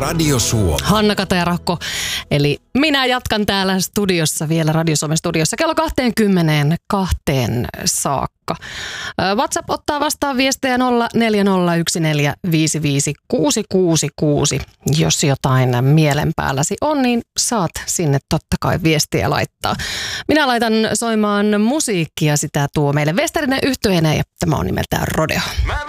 Radio Suomi. Hanna Kataja-Rahko, eli minä jatkan täällä studiossa vielä, Radio Suomen studiossa, kello 20:2 saakka. WhatsApp ottaa vastaan viestejä 0401455666. Jos jotain mielen päälläsi on, niin saat sinne totta kai viestiä laittaa. Minä laitan soimaan musiikkia, sitä tuo meille Westerinen yhtyeenä ja tämä on nimeltään Rodeo.